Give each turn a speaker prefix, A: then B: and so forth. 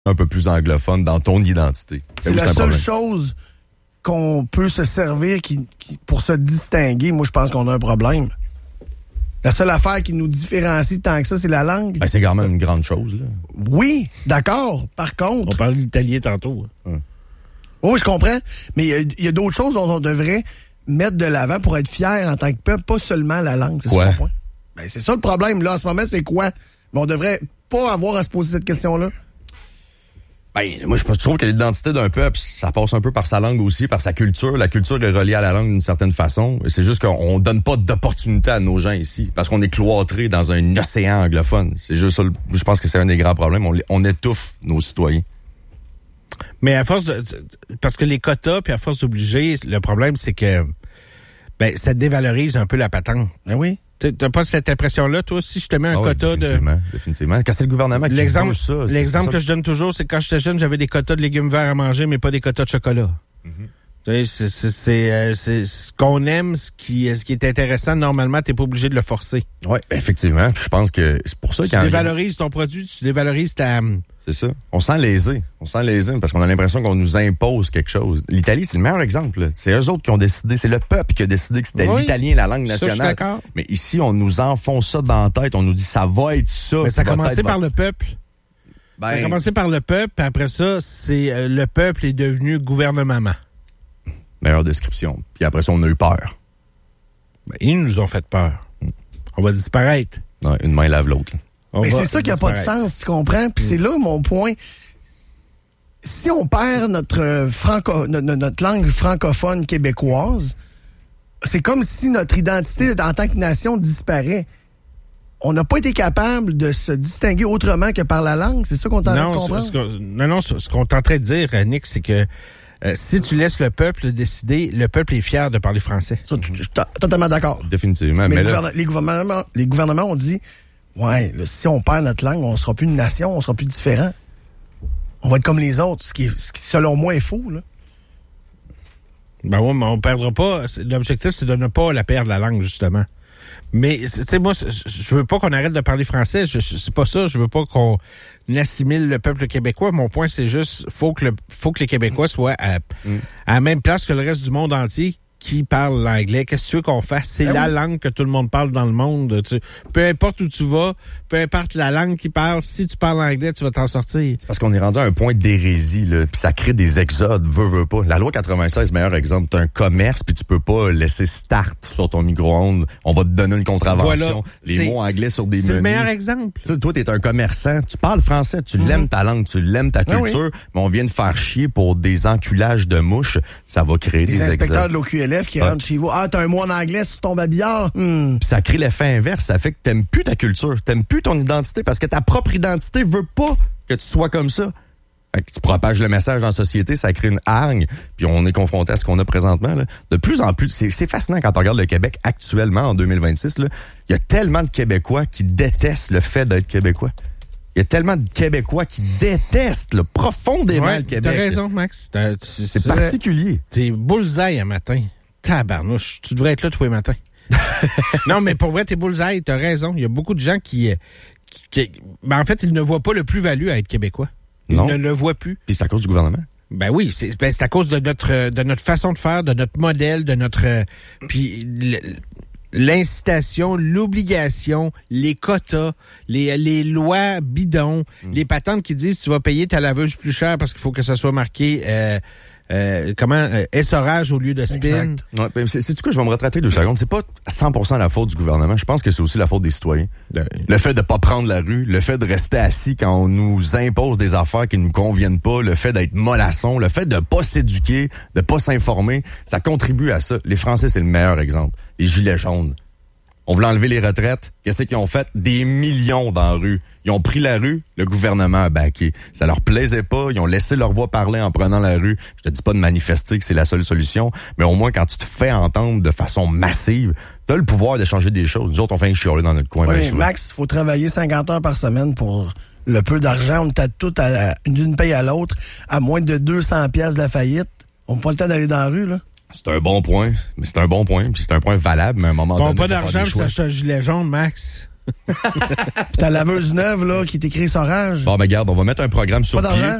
A: un peu plus anglophone dans ton identité.
B: C'est la seule chose qu'on peut se servir pour se distinguer. Moi, je pense qu'on a un problème. La seule affaire qui nous différencie tant que ça, c'est la langue.
A: Ben, c'est quand même une grande chose, là.
B: Oui, d'accord. Par contre...
C: On parlait de l'italien tantôt.
B: Oui, je comprends. Mais il y a d'autres choses dont on devrait mettre de l'avant pour être fier en tant que peuple, pas seulement la langue. C'est ça mon point. Ben, c'est ça le problème. Là, en ce moment, c'est quoi? Mais on devrait pas avoir à se poser cette question-là.
A: Ben, moi, je trouve que l'identité d'un peuple, ça passe un peu par sa langue aussi, par sa culture. La culture est reliée à la langue d'une certaine façon. C'est juste qu'on donne pas d'opportunité à nos gens ici, parce qu'on est cloîtrés dans un océan anglophone. C'est juste ça, je pense que c'est un des grands problèmes. On étouffe nos citoyens.
C: Mais à force parce que les quotas, puis à force d'obliger, le problème, c'est que, ça dévalorise un peu la patente.
B: Ben oui.
C: T'as pas cette impression-là, toi, si je te mets un quota
A: définitivement. Quand c'est le gouvernement qui veut ça.
C: L'exemple que je donne toujours, c'est que quand j'étais jeune, j'avais des quotas de légumes verts à manger, mais pas des quotas de chocolat. C'est ce qu'on aime, ce qui est intéressant. Normalement, t'es pas obligé de le forcer.
A: Oui, effectivement. Je pense que c'est pour ça
C: tu dévalorises ton produit, tu dévalorises ta...
A: C'est ça. On sent lésé parce qu'on a l'impression qu'on nous impose quelque chose. L'Italie, c'est le meilleur exemple. C'est eux autres qui ont décidé, c'est le peuple qui a décidé que c'était l'italien la langue nationale.
C: Ça, je suis d'accord.
A: Mais ici, on nous enfonce ça dans la tête, on nous dit ça va être ça.
C: Mais ça a commencé par le peuple. Ça a commencé par le peuple, puis après ça, c'est le peuple est devenu gouvernement.
A: Meilleure description. Puis après ça, on a eu peur.
C: Ils nous ont fait peur. On va disparaître.
A: Ouais, une main lave l'autre.
B: Mais c'est ça qui n'a pas de sens, tu comprends? Puis c'est là mon point. Si on perd notre langue francophone québécoise, c'est comme si notre identité en tant que nation disparaît. On n'a pas été capable de se distinguer autrement que par la langue. C'est ça qu'on est en train de comprendre?
C: Ce qu'on est en train de dire, Nick, c'est que si tu laisses le peuple décider, le peuple est fier de parler français.
B: Ça, je suis totalement d'accord.
A: Définitivement.
B: Mais les gouvernements ont dit, ouais, là, si on perd notre langue, on sera plus une nation, on sera plus différent. On va être comme les autres, ce qui selon moi, est faux, là.
C: Ben oui, mais on perdra pas. L'objectif, c'est de ne pas la perdre, la langue, justement. Mais, tu sais, moi, je veux pas qu'on arrête de parler français. C'est pas ça. Je veux pas qu'on assimile le peuple québécois. Mon point, c'est juste, faut que les Québécois soient à la même place que le reste du monde entier qui parle l'anglais. Qu'est-ce que tu veux qu'on fasse? C'est la langue que tout le monde parle dans le monde. Peu importe où tu vas, peu importe la langue qu'ils parlent, si tu parles anglais, tu vas t'en sortir.
A: C'est parce qu'on est rendu à un point d'hérésie, là, puis ça crée des exodes, veux pas. La loi 96, meilleur exemple, t'as un commerce, puis tu peux pas laisser start sur ton micro-ondes. On va te donner une contravention.
C: Voilà,
A: les mots anglais sur des menus.
C: C'est le meilleur exemple.
A: T'sais, toi, t'es un commerçant, tu parles français, tu l'aimes ta langue, tu l'aimes ta culture, mais on vient de faire chier pour des enculages de mouches, ça va créer des exodes.
B: Les inspecteurs de l'OQLF qui rentrent chez vous. Ah, t'as un mot en anglais sur ton babillard.
A: Puis ça crée l'effet inverse. Ça fait que t'aimes plus ta culture, t'aimes plus ton identité parce que ta propre identité veut pas que tu sois comme ça. Fait que tu propages le message dans la société, ça crée une hargne, puis on est confronté à ce qu'on a présentement, là. De plus en plus, c'est fascinant quand on regarde le Québec actuellement, en 2026, là. Il y a tellement de Québécois qui détestent le fait d'être Québécois. Il y a tellement de Québécois qui détestent profondément le Québec.
C: T'as raison, Max.
A: C'est particulier.
C: T'es bullseye un matin. Tabarnouche, tu devrais être là tous les matins. Non, mais pour vrai, t'es bullseye, t'as raison. Il y a beaucoup de gens qui en fait, ils ne voient pas le plus-value à être québécois. Ils ne le voient plus.
A: Puis c'est à cause du gouvernement?
C: Ben oui, c'est à cause de notre façon de faire, de notre modèle, de notre... puis l'incitation, l'obligation, les quotas, les lois bidons, les patentes qui disent tu vas payer ta laveuse plus cher parce qu'il faut que ça soit marqué... essorage au lieu de spin.
A: Exact. Ouais, ben, c'est-tu quoi, je vais me retraiter 2 secondes. C'est pas 100% la faute du gouvernement. Je pense que c'est aussi la faute des citoyens. Le fait de pas prendre la rue, le fait de rester assis quand on nous impose des affaires qui nous conviennent pas, le fait d'être mollasson, le fait de pas s'éduquer, de pas s'informer, ça contribue à ça. Les Français, c'est le meilleur exemple. Les gilets jaunes. On voulait enlever les retraites. Qu'est-ce qu'ils ont fait? Des millions dans la rue. Ils ont pris la rue, le gouvernement a backé. Ça leur plaisait pas, ils ont laissé leur voix parler en prenant la rue. Je te dis pas de manifester que c'est la seule solution, mais au moins quand tu te fais entendre de façon massive, t'as le pouvoir de changer des choses. Nous autres, on fait un chialer dans notre coin.
B: Oui, Max, faut travailler 50 heures par semaine pour le peu d'argent. On est tout d'une paye à l'autre, à moins de 200 piastres de la faillite. On n'a pas le temps d'aller dans la rue, là.
A: C'est un bon point, mais c'est un bon point, puis c'est un point valable, mais à un moment donné...
C: Bon, pas d'argent pour s'acheter un gilet jaune, Max.
B: Puis ta laveuse neuve, là, qui est écrit Sorage.
A: Bon, mais regarde, on va mettre un programme sur
B: Pas
A: pied.
B: d'argent?